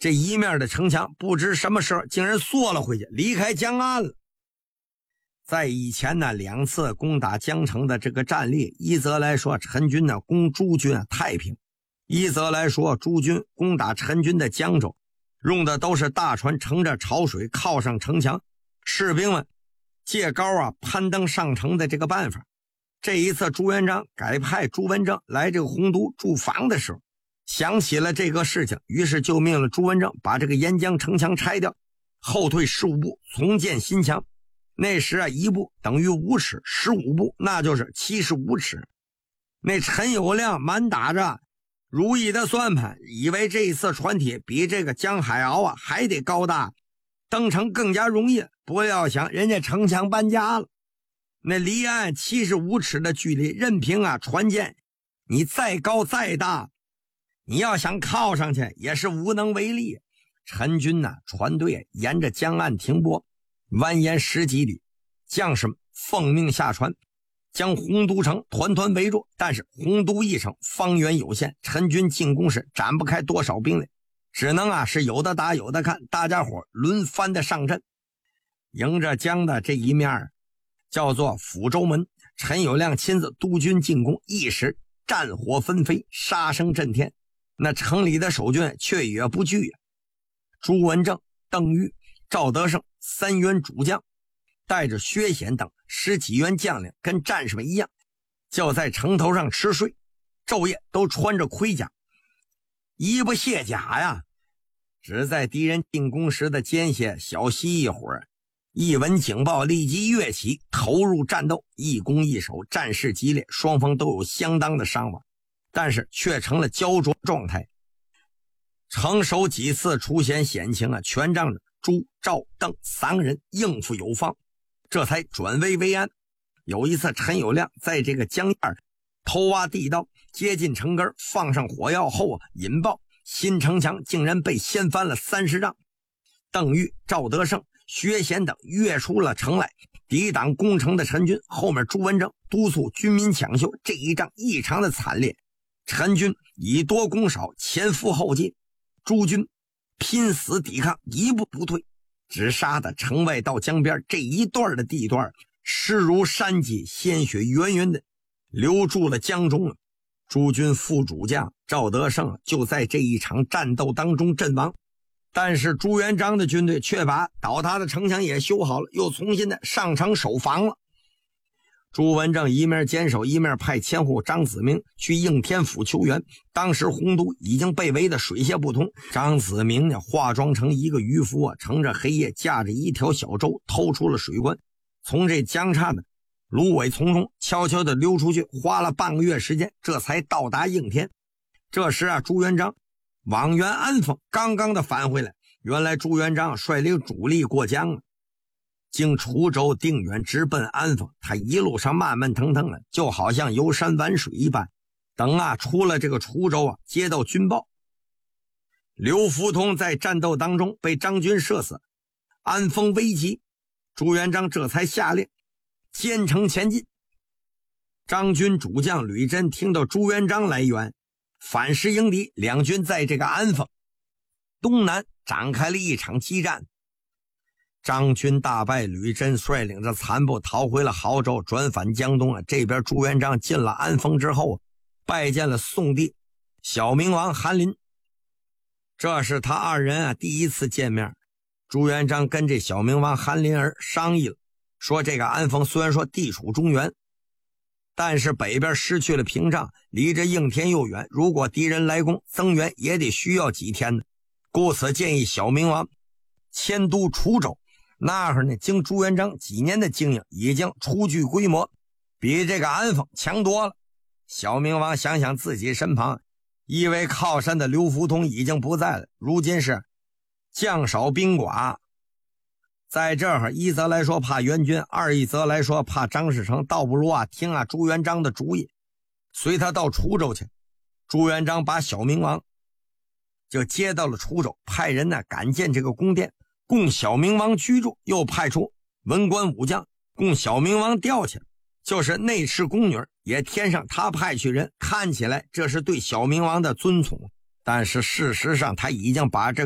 这一面的城墙不知什么时候竟然缩了回去，离开江岸了。在以前呢2次攻打江城的这个战例，一则来说陈军呢攻朱军太平，一则来说朱军攻打陈军的江州，用的都是大船乘着潮水靠上城墙，士兵们借高攀登上城的这个办法。这一次朱元璋改派朱文正来这个洪都驻防的时候，想起了这个事情，于是就命了朱文正把这个沿江城墙拆掉，后退15步，重建新墙。那时一步等于5尺，15步那就是75尺。那陈友谅满打着如意的算盘，以为这一次船体比这个江海鳌还得高大，登城更加容易，不料想人家城墙搬家了。那离岸75尺的距离，任凭船舰你再高再大，你要想靠上去也是无能为力。陈军船队沿着江岸停泊，蜿蜒10几里，将士们奉命下船，将洪都城团团围住。但是洪都一城方圆有限，陈军进攻时展不开多少兵力，只能是有的打有的看，大家伙轮番的上阵。迎着江的这一面叫做抚州门，陈友谅亲自督军进攻，一时战火纷飞，杀声震天。那城里的守军却也不惧朱文正、邓玉、赵德胜3员主将带着薛显等10几员将领，跟战士们一样，就在城头上吃睡，昼夜都穿着盔甲，一不卸甲呀，只在敌人进攻时的间歇小息一会儿，一闻警报立即跃起，投入战斗，一攻一守，战事激烈，双方都有相当的伤亡，但是却成了焦灼状态。城守几次出现险情全仗着朱、赵、邓3个人应付有方，这才转危为安。有一次陈友谅在这个江沿偷挖地道，接近城根，放上火药后引爆，新城墙竟然被掀翻了30丈。邓玉、赵德胜、薛显等跃出了城来，抵挡攻城的陈军。后面朱文正督促军民抢救，这一仗异常的惨烈，陈军以多攻少，前赴后继，朱军拼死抵抗，一步不退，只杀的城外到江边这一段的地段势如山脊，鲜血源源的流注了江中。朱军副主将赵德胜就在这一场战斗当中阵亡。但是朱元璋的军队却把倒塌的城墙也修好了，又重新的上城守防了。朱文正一面坚守，一面派千户张子明去应天府求援。当时洪都已经被围得水泄不通，张子明化妆成一个渔夫乘着黑夜，驾着一条小舟偷出了水关，从这江岔的芦苇丛中悄悄地溜出去，花了半个月时间，这才到达应天。这时朱元璋往援安丰刚刚的返回来，原来朱元璋率领主力过江了，经滁州、定远直奔安丰。他一路上慢慢腾腾就好像游山玩水一般。等出了这个滁州接到军报，刘福通在战斗当中被张军射死，安丰危急，朱元璋这才下令兼程前进。张军主将吕真听到朱元璋来援，反师迎敌，两军在这个安丰东南展开了一场激战。张军大败，吕真率领着残部逃回了亳州，转返江东。这边朱元璋进了安丰之后，拜见了宋帝小明王韩林，这是他2人第一次见面。朱元璋跟这小明王韩林儿商议了，说这个安丰虽然说地处中原，但是北边失去了屏障，离着应天又远，如果敌人来攻，增援也得需要几天呢。故此建议小明王迁都滁州。那会儿呢，经朱元璋几年的经营，已经初具规模，比这个安丰强多了。小明王想想自己身旁一位靠山的刘福通已经不在了，如今是将少兵寡，在这儿一则来说怕援军，一则来说怕张士诚，倒不如听朱元璋的主意，随他到滁州去。朱元璋把小明王就接到了滁州，派人赶建这个宫殿供小明王居住，又派出文官武将供小明王调遣，就是内侍宫女也添上他派去人，看起来这是对小明王的尊崇，但是事实上他已经把这